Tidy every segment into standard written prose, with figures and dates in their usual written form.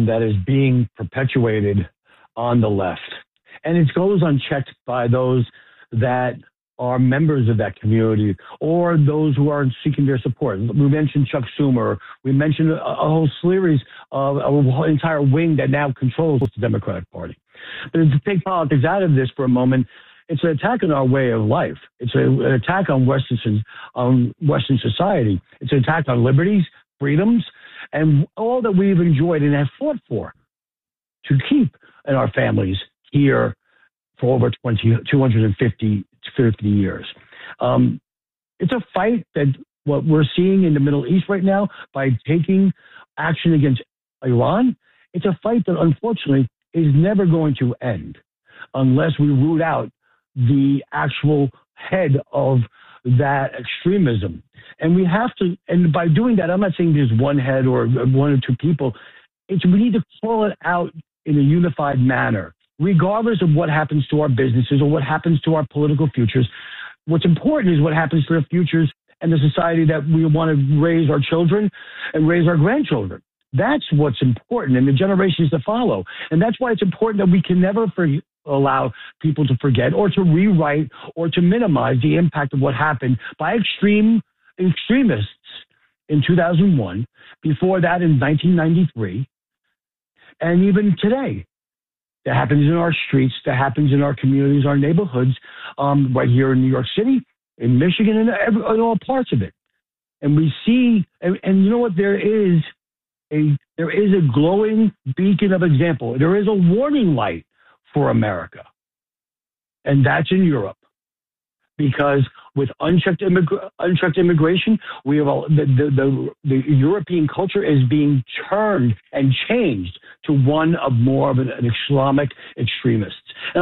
extremism that is being perpetuated on the left. And it goes unchecked by those that are members of that community or those who are seeking their support. We mentioned Chuck Schumer. We mentioned a whole series of a whole entire wing that now controls the Democratic Party. But to take politics out of this for a moment, it's an attack on our way of life. It's an attack on Western society. It's an attack on liberties, freedoms, and all that we've enjoyed and have fought for to keep in our families here for over 250 years. It's a fight that what we're seeing in the Middle East right now by taking action against Iran, it's a fight that unfortunately is never going to end unless we root out the actual head of that extremism. And we have to, and by doing that, I'm not saying there's one head or one or two people. We need to call it out in a unified manner, regardless of what happens to our businesses or what happens to our political futures. What's important is what happens to our futures and the society that we want to raise our children and raise our grandchildren. That's what's important, and the generations to follow. And that's why it's important that we can never allow people to forget or to rewrite or to minimize the impact of what happened by extremists in 2001, before that in 1993, and even today. That happens in our streets, that happens in our communities, our neighborhoods, right here in New York City, in Michigan, and in all parts of it. And we see, and you know what, there is a glowing beacon of example. There is a warning light for America, and that's in Europe. Because with unchecked immigration, we have the European culture is being turned and changed to one of more of an Islamic extremist.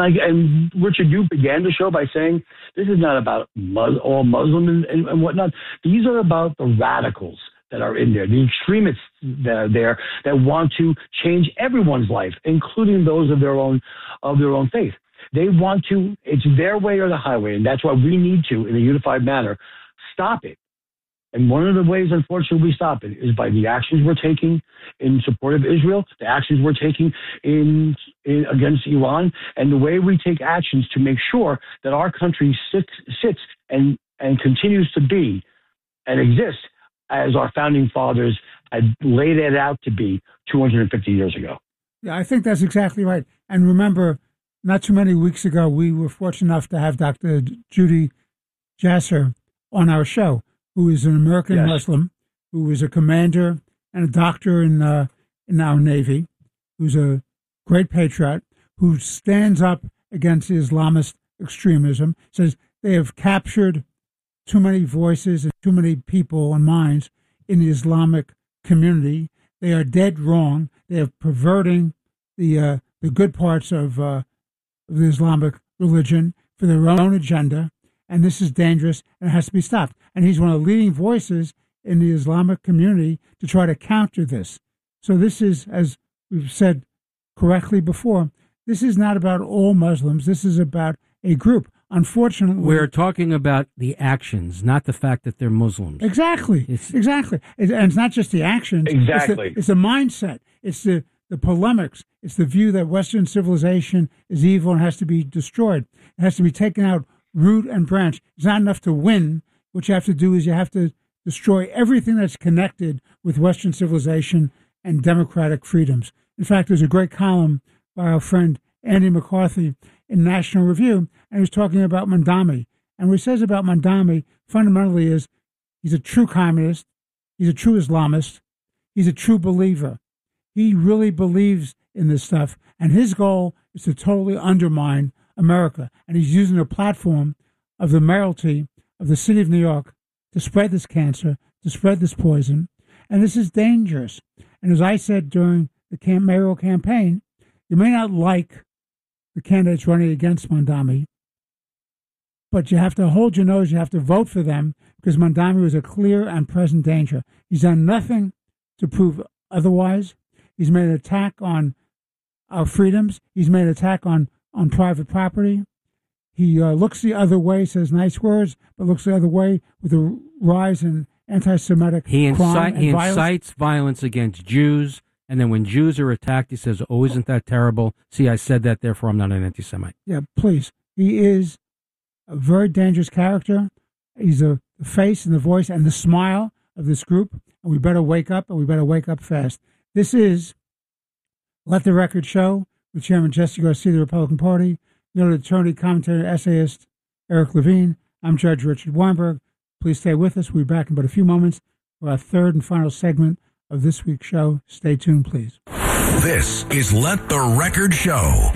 And Richard, you began the show by saying this is not about all Muslim and whatnot. These are about the radicals that are in there, the extremists that are there that want to change everyone's life, including those of their own faith. They want to, it's their way or the highway, and that's why we need to, in a unified manner, stop it. And one of the ways, unfortunately, we stop it is by the actions we're taking in support of Israel, the actions we're taking in against Iran, and the way we take actions to make sure that our country sits and continues to be and exist as our founding fathers had laid it out to be 250 years ago. Yeah, I think that's exactly right. And remember, not too many weeks ago, we were fortunate enough to have Dr. Judy Jasser on our show, who is an American Muslim, who is a commander and a doctor in our Navy, who's a great patriot, who stands up against Islamist extremism, says they have captured too many voices and too many people and minds in the Islamic community. They are dead wrong. They are perverting the good parts of the Islamic religion for their own agenda, and this is dangerous and it has to be stopped. And he's one of the leading voices in the Islamic community to try to counter this. So this is, as we've said correctly before, this is not about all Muslims. This is about a group. Unfortunately, we're talking about the actions, not the fact that they're Muslims. Exactly, exactly. And it's not just the actions. Exactly. It's the mindset. It's the polemics. It's the view that Western civilization is evil and has to be destroyed. It has to be taken out root and branch. It's not enough to win. What you have to do is you have to destroy everything that's connected with Western civilization and democratic freedoms. In fact, there's a great column by our friend Andy McCarthy in National Review, and he was talking about Mandami. And what he says about Mandami fundamentally is he's a true communist, he's a true Islamist, he's a true believer. He really believes in this stuff, and his goal is to totally undermine America. And he's using a platform of the mayoralty of the city of New York to spread this cancer, to spread this poison, and this is dangerous. And as I said during the mayoral campaign, you may not like the candidates running against Mandami, but you have to hold your nose, you have to vote for them, because Mandami was a clear and present danger. He's done nothing to prove otherwise. He's made an attack on our freedoms. He's made an attack on private property. He looks the other way, says nice words, but looks the other way with the rise in anti-Semitic crime and violence. He incites violence against Jews And then when Jews are attacked, he says, "Oh, isn't that terrible? See, I said that, therefore I'm not an anti-Semite." Yeah, please. He is a very dangerous character. He's the face and the voice and the smile of this group. And we better wake up, and we better wake up fast. This is Let the Record Show with Chairman Jesse Garcia of the Republican Party, noted attorney, commentator, essayist Eric Levine. I'm Judge Richard Weinberg. Please stay with us. We'll be back in but a few moments for our third and final segment of this week's show. Stay tuned, please. This is Let the Record Show.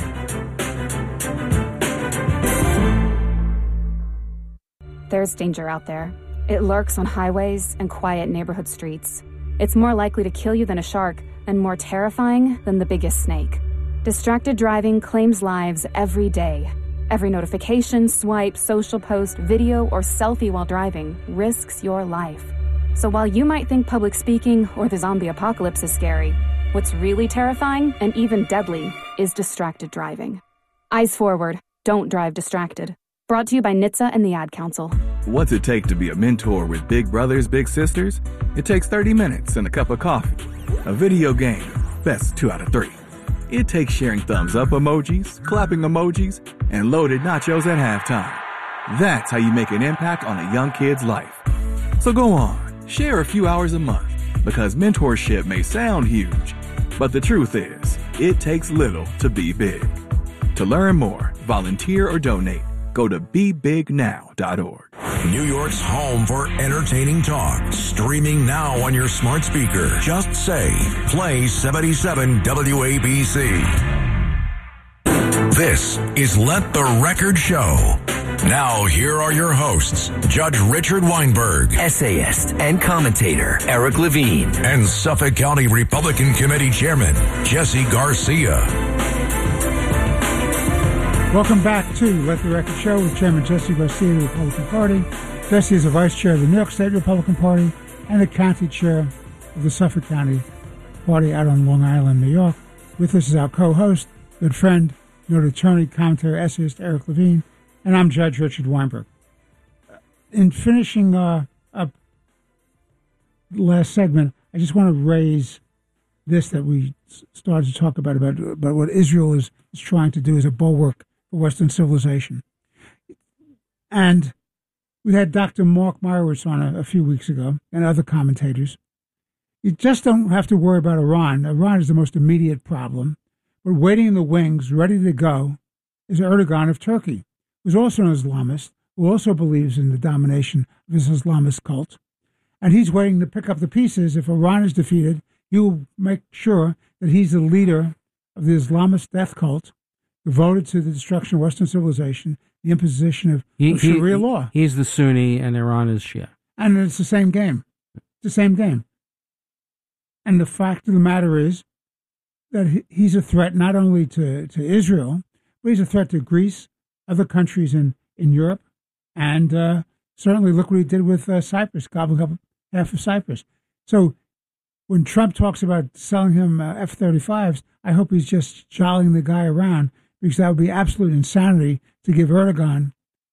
There's danger out there. It lurks on highways and quiet neighborhood streets. It's more likely to kill you than a shark and more terrifying than the biggest snake. Distracted driving claims lives every day. Every notification, swipe, social post, video, or selfie while driving risks your life. So while you might think public speaking or the zombie apocalypse is scary, what's really terrifying and even deadly is distracted driving. Eyes forward. Don't drive distracted. Brought to you by NHTSA and the Ad Council. What's it take to be a mentor with big brothers, big sisters? It takes 30 minutes and a cup of coffee. A video game, best 2 out of 3. It takes sharing thumbs up emojis, clapping emojis, and loaded nachos at halftime. That's how you make an impact on a young kid's life. So go on, share a few hours a month, because mentorship may sound huge, but the truth is, it takes little to be big. To learn more, volunteer, or donate, go to BeBigNow.org. New York's home for entertaining talk. Streaming now on your smart speaker. Just say, play 77 WABC. This is Let the Record Show. Now, here are your hosts, Judge Richard Weinberg, essayist and commentator Eric Levine, and Suffolk County Republican Committee Chairman Jesse Garcia. Welcome back to Let the Record Show with Chairman Jesse Garcia of the Republican Party. Jesse is the Vice Chair of the New York State Republican Party and the County Chair of the Suffolk County Party out on Long Island, New York. With us is our co-host, good friend, noted attorney, commentator, essayist Eric Levine, and I'm Judge Richard Weinberg. In finishing up the last segment, I just want to raise this that we started to talk about what Israel is trying to do as a bulwark for Western civilization. And we had Dr. Mark Meyerowitz on a few weeks ago and other commentators. You just don't have to worry about Iran. Iran is the most immediate problem. But waiting in the wings, ready to go, is Erdogan of Turkey, who's also an Islamist, who also believes in the domination of his Islamist cult. And he's waiting to pick up the pieces. If Iran is defeated, he will make sure that he's the leader of the Islamist death cult, devoted to the destruction of Western civilization, the imposition of Sharia law. He's the Sunni and Iran is Shia. And it's the same game. It's the same game. And the fact of the matter is that he's a threat not only to Israel, but he's a threat to Greece, other countries in Europe, and certainly look what he did with Cyprus, gobbling up half of Cyprus. So when Trump talks about selling him F-35s, I hope he's just jollying the guy around, because that would be absolute insanity to give Erdogan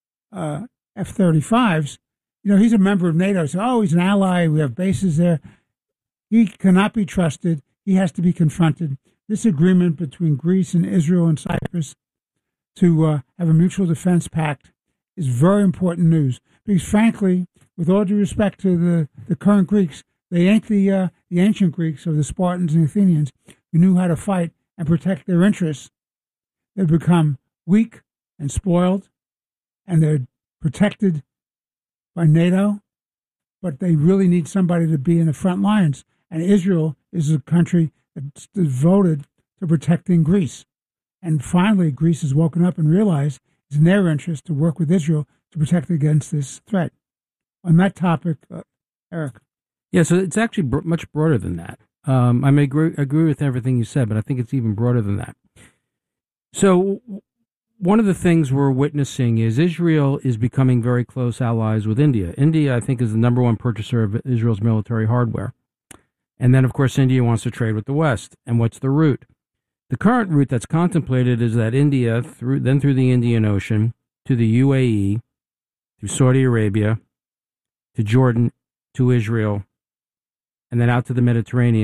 F-35s. You know, he's a member of NATO, so, he's an ally, we have bases there. He cannot be trusted. He has to be confronted. This agreement between Greece and Israel and Cyprus to have a mutual defense pact is very important news, because frankly, with all due respect to the current Greeks, they ain't the ancient Greeks or the Spartans and Athenians who knew how to fight and protect their interests. They've become weak and spoiled, and they're protected by NATO, but they really need somebody to be in the front lines. And Israel is a country that's devoted to protecting Greece. And finally, Greece has woken up and realized it's in their interest to work with Israel to protect against this threat. On that topic, Eric. Yeah, so it's actually much broader than that. I may agree with everything you said, but I think it's even broader than that. So one of the things we're witnessing is Israel is becoming very close allies with India. India, I think, is the number one purchaser of Israel's military hardware. And then, of course, India wants to trade with the West. And what's the route? The current route that's contemplated is that India, through the Indian Ocean, to the UAE, through Saudi Arabia, to Jordan, to Israel, and then out to the Mediterranean,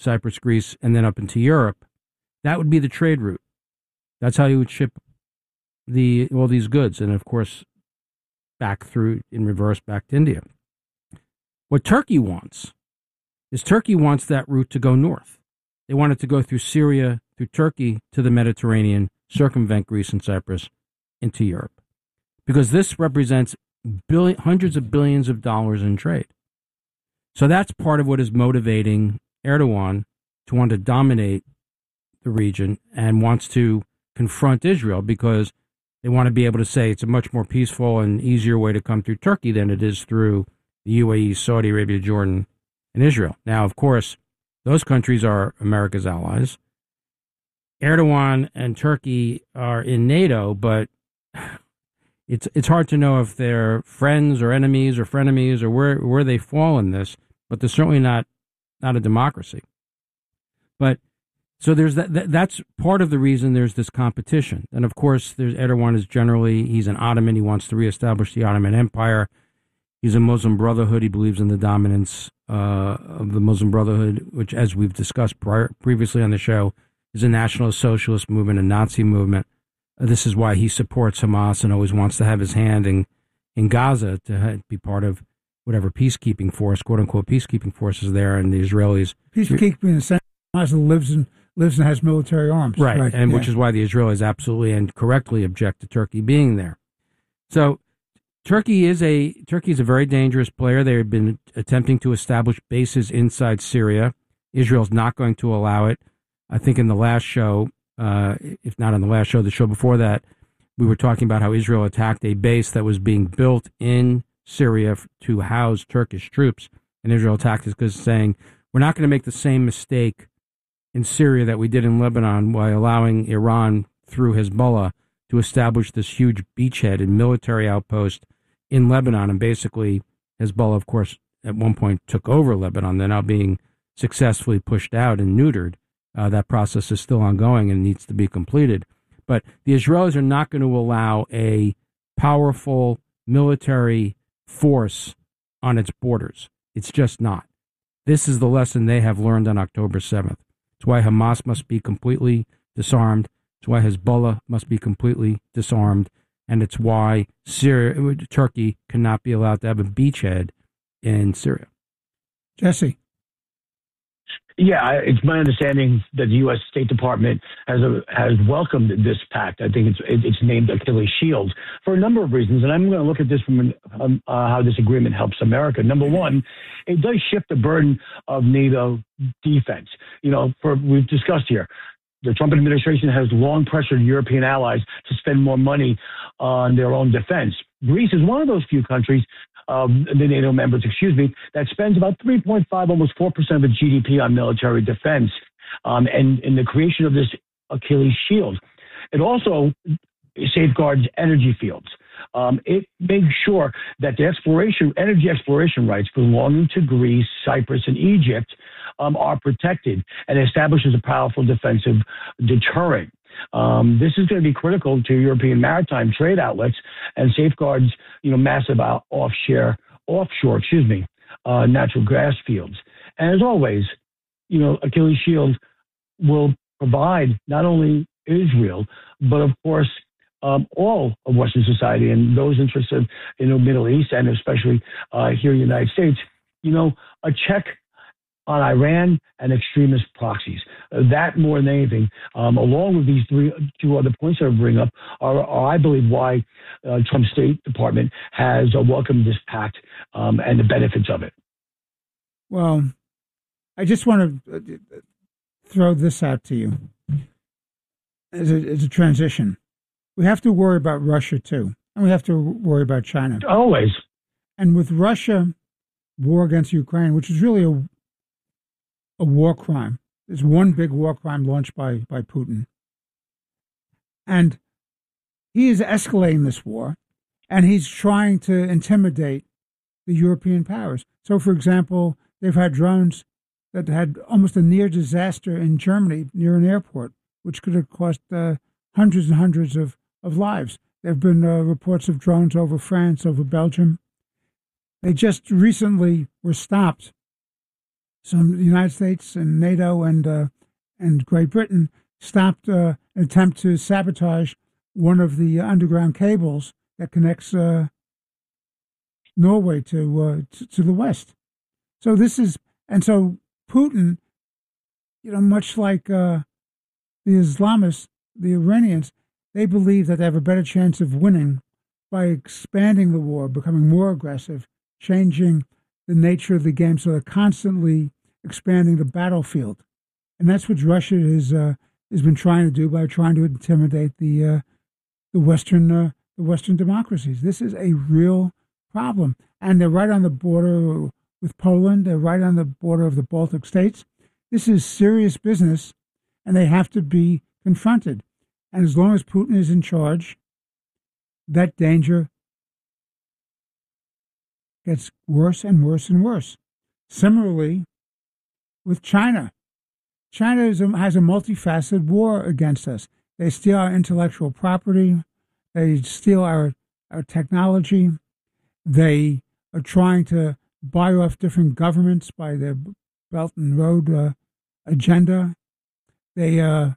Cyprus, Greece, and then up into Europe. That would be the trade route. That's how you would ship all these goods, and of course, back through in reverse back to India. What Turkey wants is that route to go north. They want it to go through Syria, through Turkey to the Mediterranean, circumvent Greece and Cyprus into Europe, because this represents hundreds of billions of dollars in trade. So that's part of what is motivating Erdogan to want to dominate the region and wants to confront Israel, because they want to be able to say it's a much more peaceful and easier way to come through Turkey than it is through the UAE, Saudi Arabia, Jordan, and Israel. Now, of course, those countries are America's allies. Erdogan and Turkey are in NATO, but it's hard to know if they're friends or enemies or frenemies or where they fall in this, but they're certainly not a democracy. But so there's that's part of the reason there's this competition. And of course, there's Erdogan he's an Ottoman. He wants to reestablish the Ottoman Empire. He's a Muslim Brotherhood. He believes in the dominance of the Muslim Brotherhood, which, as we've discussed previously on the show, is a nationalist socialist movement, a Nazi movement. This is why he supports Hamas and always wants to have his hand in Gaza to be part of whatever peacekeeping force, quote unquote, peacekeeping forces there, and the Israelis. Peacekeeping in the sense Hamas lives and has military arms. Right, and which is why the Israelis absolutely and correctly object to Turkey being there. So Turkey is a very dangerous player. They have been attempting to establish bases inside Syria. Israel's not going to allow it. I think in the last show, if not on the last show, the show before that, we were talking about how Israel attacked a base that was being built in Syria to house Turkish troops. And Israel attacked it because saying, we're not going to make the same mistake in Syria that we did in Lebanon by allowing Iran through Hezbollah to establish this huge beachhead and military outpost in Lebanon. And basically, Hezbollah, of course, at one point took over Lebanon. They're now being successfully pushed out and neutered. That process is still ongoing and needs to be completed. But the Israelis are not going to allow a powerful military force on its borders. It's just not. This is the lesson they have learned on October 7th. It's why Hamas must be completely disarmed. It's why Hezbollah must be completely disarmed. And it's why Turkey cannot be allowed to have a beachhead in Syria. Jesse. Yeah, it's my understanding that the U.S. State Department has welcomed this pact. I think it's named Achilles Shield for a number of reasons, and I'm going to look at this from how this agreement helps America. Number one, it does shift the burden of NATO defense. We've discussed here, the Trump administration has long pressured European allies to spend more money on their own defense. Greece is one of those few countries, the NATO members, that spends about 3.5, almost 4% of its GDP on military defense, and in the creation of this Achilles Shield. It also safeguards energy fields. It makes sure that the energy exploration rights belonging to Greece, Cyprus, and Egypt are protected, and establishes a powerful defensive deterrent. This is going to be critical to European maritime trade outlets and safeguards, massive offshore, natural gas fields. And as always, Achilles Shield will provide not only Israel, but of course, all of Western society and those interested in the Middle East, and especially here in the United States, a check on Iran and extremist proxies. That more than anything, along with these two other points that I bring up, are I believe why Trump's State Department has welcomed this pact and the benefits of it. Well, I just want to throw this out to you as a transition. We have to worry about Russia too, and we have to worry about China. Always. And with Russia, war against Ukraine, which is really a war crime. There's one big war crime launched by Putin. And he is escalating this war, and he's trying to intimidate the European powers. So, for example, they've had drones that had almost a near disaster in Germany near an airport, which could have cost hundreds and hundreds of lives. There have been reports of drones over France, over Belgium. They just recently were stopped the United States and NATO and Great Britain stopped an attempt to sabotage one of the underground cables that connects Norway to the West. So so Putin, much like the Islamists, the Iranians, they believe that they have a better chance of winning by expanding the war, becoming more aggressive, changing the nature of the game, so they're constantly expanding the battlefield. And that's what Russia has been trying to do by trying to intimidate the Western democracies. This is a real problem, and they're right on the border with Poland. They're right on the border of the Baltic states. This is serious business, and they have to be confronted. And as long as Putin is in charge, that danger gets worse and worse and worse. Similarly, with China. China has a multifaceted war against us. They steal our intellectual property. They steal our technology. They are trying to buy off different governments by their Belt and Road agenda. They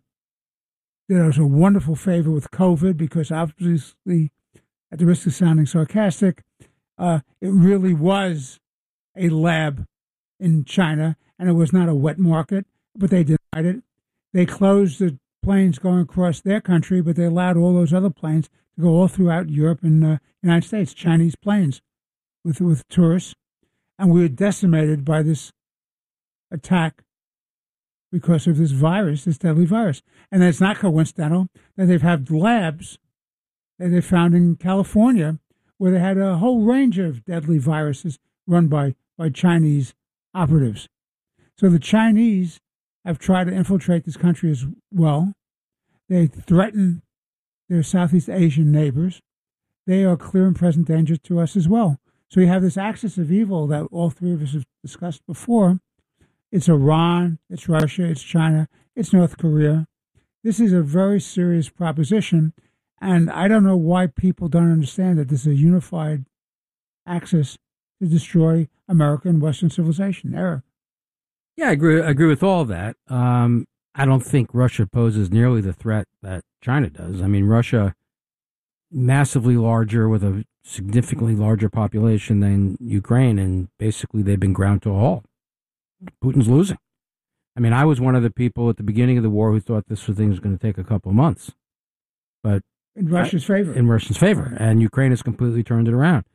did us a wonderful favor with COVID because obviously, at the risk of sounding sarcastic, it really was a lab in China, and it was not a wet market, but they denied it. They closed the planes going across their country, but they allowed all those other planes to go all throughout Europe and United States, Chinese planes with tourists. And we were decimated by this attack because of this virus, this deadly virus. And it's not coincidental that they've had labs that they found in California where they had a whole range of deadly viruses run by Chinese operatives. So the Chinese have tried to infiltrate this country as well. They threaten their Southeast Asian neighbors. They are clear and present danger to us as well. So you have this axis of evil that all three of us have discussed before. It's Iran, it's Russia, it's China, it's North Korea. This is a very serious proposition, and I don't know why people don't understand that this is a unified axis to destroy America and Western civilization. Eric? Yeah, I agree with all that. I don't think Russia poses nearly the threat that China does. I mean, Russia, massively larger with a significantly larger population than Ukraine, and basically they've been ground to a halt. Putin's losing. I mean, I was one of the people at the beginning of the war who thought this thing was going to take a couple of months. But in Russia's favor. In Russia's favor. And Ukraine has completely turned it around.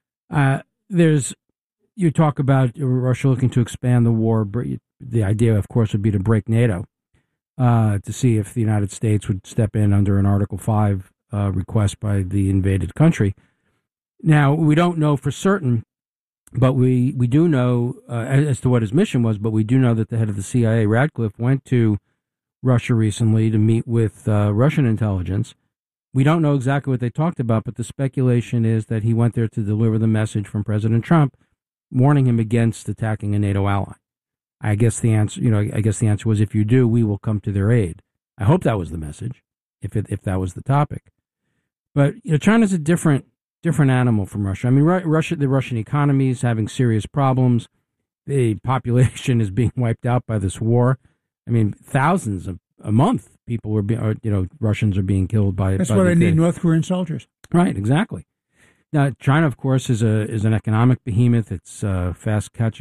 You talk about Russia looking to expand the war. The idea, of course, would be to break NATO, to see if the United States would step in under an Article 5 request by the invaded country. Now, we don't know for certain, but we do know as to what his mission was, but we do know that the head of the CIA, Radcliffe, went to Russia recently to meet with Russian intelligence. We don't know exactly what they talked about, but the speculation is that he went there to deliver the message from President Trump, warning him against attacking a NATO ally. I guess the answer was, if you do, we will come to their aid. I hope that was the message, if that was the topic. But China's a different animal from Russia. I mean, the Russian economy is having serious problems. The population is being wiped out by this war. I mean, thousands a month people Russians are being killed by. That's why they need North Korean soldiers. Right, exactly. Now, China, of course, is an economic behemoth. It's fast catching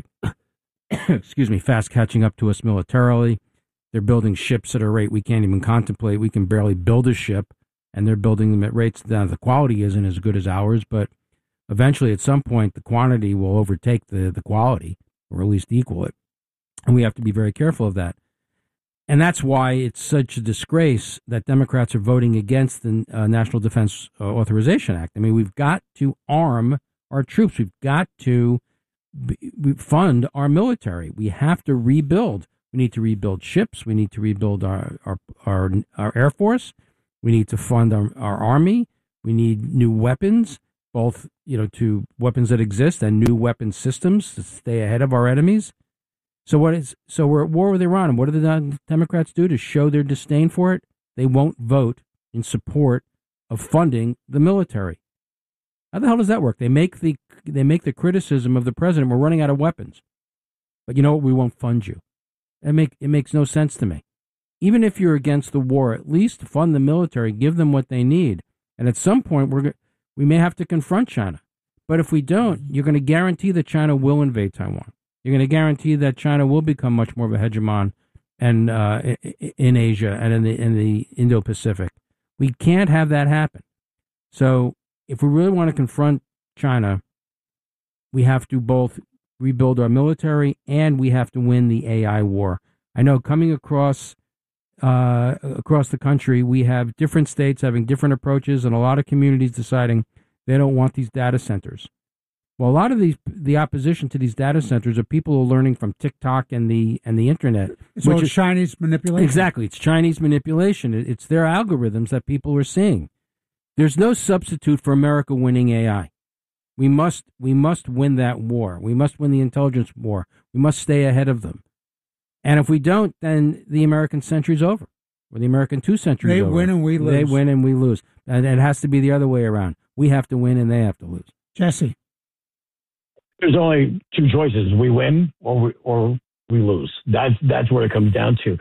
up to us militarily. They're building ships at a rate we can't even contemplate. We can barely build a ship, and they're building them at rates that the quality isn't as good as ours, but eventually at some point the quantity will overtake the quality, or at least equal it. And we have to be very careful of that. And that's why it's such a disgrace that Democrats are voting against the National Defense Authorization Act. I mean, we've got to arm our troops. We've got to fund our military. We have to rebuild. We need to rebuild ships. We need to rebuild our Air Force. We need to fund our Army. We need new weapons, both to weapons that exist and new weapon systems to stay ahead of our enemies. So we're at war with Iran, and what do the Democrats do to show their disdain for it? They won't vote in support of funding the military. How the hell does that work? They make the criticism of the president, we're running out of weapons. but you know what? We won't fund you. It makes no sense to me. Even if you're against the war, at least fund the military, give them what they need. And at some point, we may have to confront China. But if we don't, you're going to guarantee that China will invade Taiwan. You're going to guarantee that China will become much more of a hegemon and in Asia and in the Indo-Pacific. We can't have that happen. So if we really want to confront China, we have to both rebuild our military and we have to win the AI war. I know coming across the country, we have different states having different approaches and a lot of communities deciding they don't want these data centers. Well, a lot of the opposition to these data centers are people who are learning from TikTok and the internet. It's all Chinese manipulation. Exactly. It's Chinese manipulation. It's their algorithms that people are seeing. There's no substitute for America winning AI. We must win that war. We must win the intelligence war. We must stay ahead of them. And if we don't, then the American century's over. Or the American 2 centuries over. They win and we lose. They win and we lose. And it has to be the other way around. We have to win and they have to lose. Jesse. There's only two choices: we win or we lose. That's what it comes down to.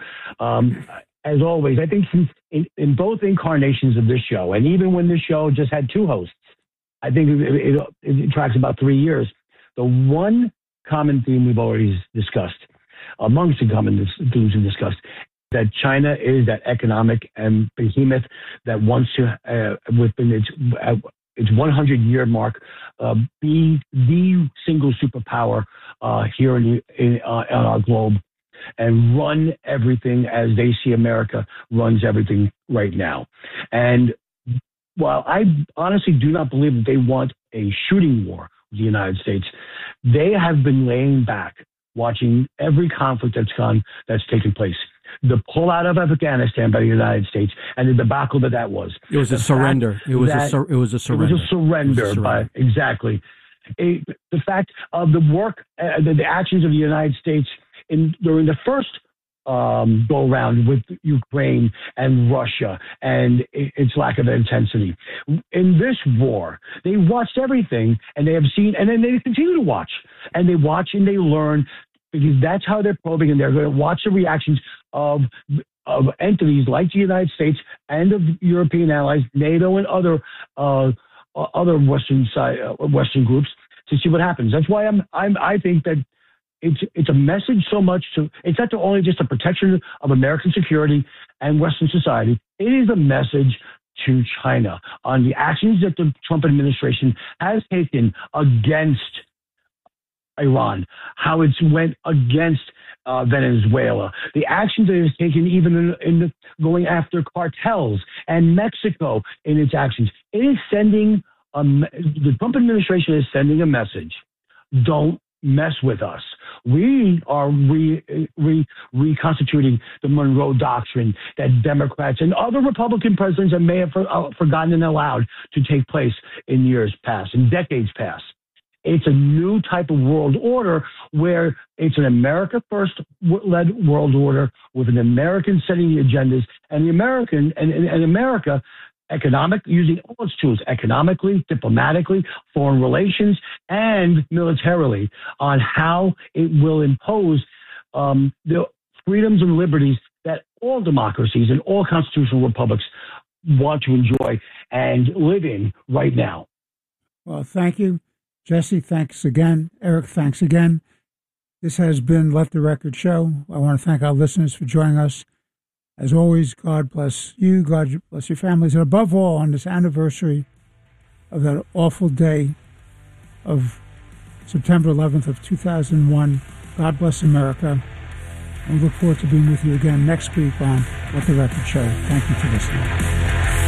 As always, I think in both incarnations of this show, and even when this show just had 2 hosts, I think it tracks about 3 years. The one common theme we've already discussed, amongst the common themes we've discussed, that China is that economic and behemoth that wants to, within its 100-year mark, be the single superpower here on our globe and run everything as they see America runs everything right now. And while I honestly do not believe that they want a shooting war with the United States, they have been laying back, watching every conflict that's taken place. The pullout of Afghanistan by the United States and the debacle that was. It was a surrender. It was a surrender. Exactly. The fact of the work, the actions of the United States during the first go around with Ukraine and Russia and its lack of intensity. In this war, they watched everything and they have seen, and then they continue to watch. And they watch and they learn, because that's how they're probing, and they're going to watch the reactions of entities like the United States and of European allies, NATO and other Western groups to see what happens. That's why I think that it's a message so much to, it's not only just a protection of American security and Western society. It is a message to China on the actions that the Trump administration has taken against Iran, how it's went against Venezuela, the actions that it has taken even in going after cartels and Mexico in its actions. It is sending, the Trump administration is sending a message. Don't mess with us. We are reconstituting the Monroe Doctrine that Democrats and other Republican presidents may have forgotten and allowed to take place in years past, in decades past. It's a new type of world order where it's an America first-led world order with an American setting the agendas and the American and America using all its tools, economically, diplomatically, foreign relations, and militarily, on how it will impose the freedoms and liberties that all democracies and all constitutional republics want to enjoy and live in right now. Well, thank you. Jesse, thanks again. Eric, thanks again. This has been Let the Record Show. I want to thank our listeners for joining us. As always, God bless you, God bless your families, and above all, on this anniversary of that awful day of September 11th of 2001, God bless America. And we look forward to being with you again next week on Let the Record Show. Thank you for listening.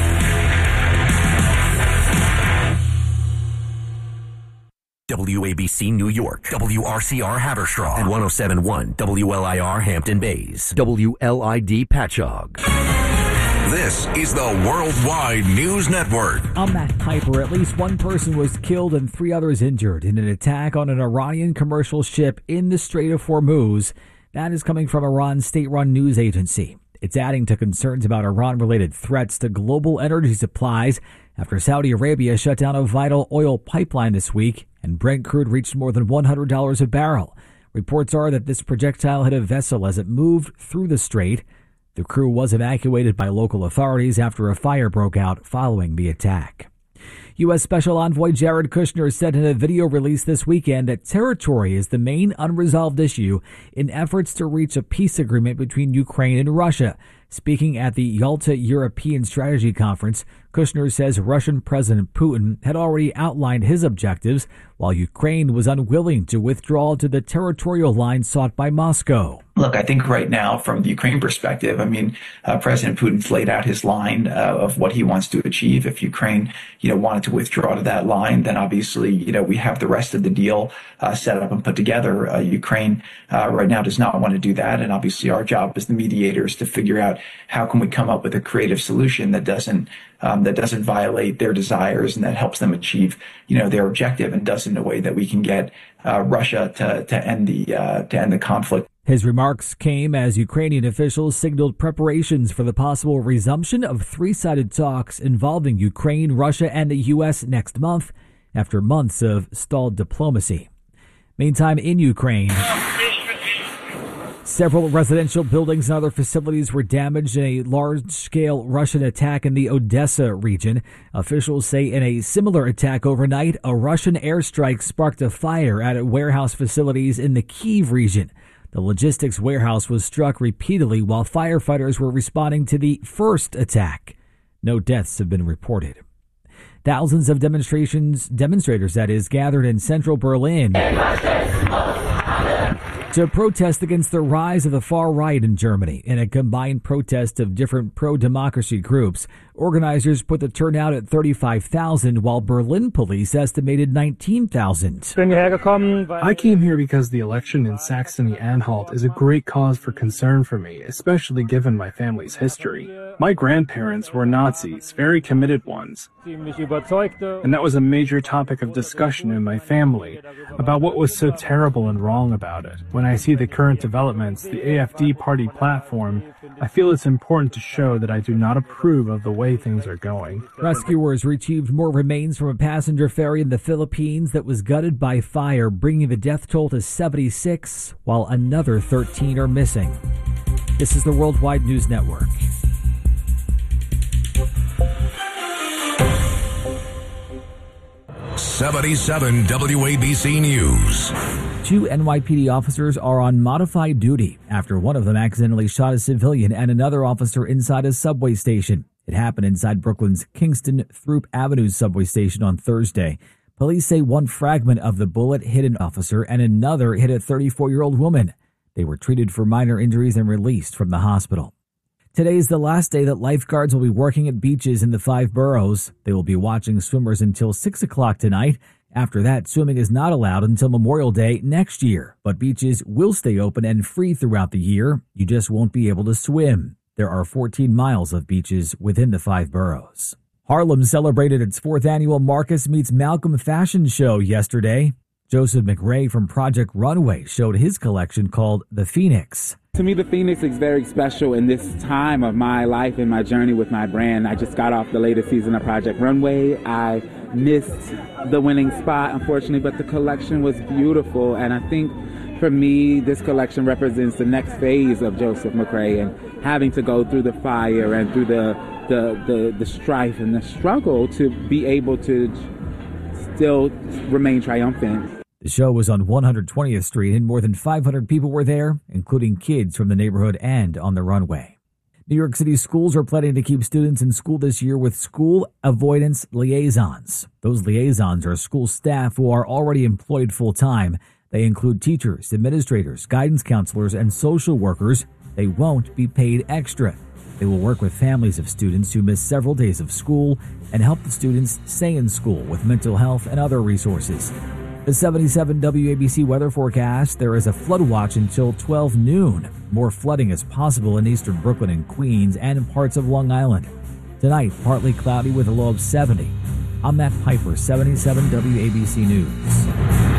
WABC New York, WRCR Haverstraw, and 107.1 WLIR Hampton Bays, WLID Patchogue. This is the Worldwide News Network. I'm Matt Piper. At least one person was killed and 3 others injured in an attack on an Iranian commercial ship in the Strait of Hormuz. That is coming from Iran's state-run news agency. It's adding to concerns about Iran-related threats to global energy supplies after Saudi Arabia shut down a vital oil pipeline this week and Brent crude reached more than $100 a barrel. Reports are that this projectile hit a vessel as it moved through the strait. The crew was evacuated by local authorities after a fire broke out following the attack. U.S. Special Envoy Jared Kushner said in a video released this weekend that territory is the main unresolved issue in efforts to reach a peace agreement between Ukraine and Russia. Speaking at the Yalta European Strategy Conference, Kushner says Russian President Putin had already outlined his objectives, while Ukraine was unwilling to withdraw to the territorial line sought by Moscow. Look, I think right now, from the Ukraine perspective, President Putin's laid out his line of what he wants to achieve. If Ukraine, wanted to withdraw to that line, then obviously, we have the rest of the deal set up and put together. Ukraine right now does not want to do that, and obviously, our job as the mediators to figure out how can we come up with a creative solution that doesn't violate their desires and that helps them achieve, their objective and does it in a way that we can get Russia to end the conflict. His remarks came as Ukrainian officials signaled preparations for the possible resumption of three-sided talks involving Ukraine, Russia, and the U.S. next month after months of stalled diplomacy. Meantime, in Ukraine, several residential buildings and other facilities were damaged in a large-scale Russian attack in the Odessa region. Officials say in a similar attack overnight, a Russian airstrike sparked a fire at warehouse facilities in the Kyiv region. The logistics warehouse was struck repeatedly while firefighters were responding to the first attack. No deaths have been reported. Thousands of demonstrators gathered in central Berlin to protest against the rise of the far right in Germany. In a combined protest of different pro-democracy groups, organizers put the turnout at 35,000, while Berlin police estimated 19,000. I came here because the election in Saxony-Anhalt is a great cause for concern for me, especially given my family's history. My grandparents were Nazis, very committed ones. And that was a major topic of discussion in my family about what was so terrible and wrong about it. When I see the current developments, the AfD party platform, I feel it's important to show that I do not approve of the way things are going. Rescuers retrieved more remains from a passenger ferry in the Philippines that was gutted by fire, bringing the death toll to 76, while another 13 are missing. This is the Worldwide News Network. '77 WABC News. 2 NYPD officers are on modified duty after one of them accidentally shot a civilian and another officer inside a subway station. It happened inside Brooklyn's Kingston Throop Avenue subway station on Thursday. Police say one fragment of the bullet hit an officer and another hit a 34-year-old woman. They were treated for minor injuries and released from the hospital. Today is the last day that lifeguards will be working at beaches in the 5 boroughs. They will be watching swimmers until 6 o'clock tonight. After that, swimming is not allowed until Memorial Day next year, but beaches will stay open and free throughout the year. You just won't be able to swim. There are 14 miles of beaches within the 5 boroughs. Harlem celebrated its 4th annual Marcus Meets Malcolm fashion show yesterday. Joseph McRae from Project Runway showed his collection called The Phoenix. To me, the Phoenix is very special in this time of my life and my journey with my brand. I just got off the latest season of Project Runway. I missed the winning spot, unfortunately, but the collection was beautiful. And I think for me, this collection represents the next phase of Joseph McRae and having to go through the fire and through the strife and the struggle to be able to still remain triumphant. The show was on 120th Street and more than 500 people were there, including kids from the neighborhood and on the runway. New York City schools are planning to keep students in school this year with school avoidance liaisons. Those liaisons are school staff who are already employed full-time. They include teachers, administrators, guidance counselors, and social workers. They won't be paid extra. They will work with families of students who miss several days of school and help the students stay in school with mental health and other resources. The 77 WABC weather forecast, there is a flood watch until 12 noon. More flooding is possible in eastern Brooklyn and Queens and parts of Long Island. Tonight, partly cloudy with a low of 70. I'm Matt Piper, 77 WABC News.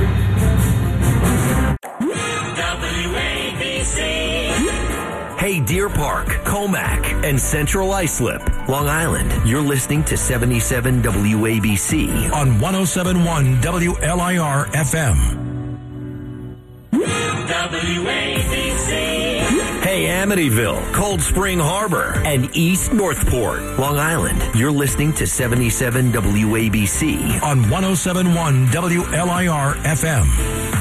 Hey, Deer Park, Comac, and Central Islip, Long Island. You're listening to 77 WABC on 107.1 WLIR FM. WABC. Hey, Amityville, Cold Spring Harbor, and East Northport, Long Island. You're listening to 77 WABC on 107.1 WLIR FM.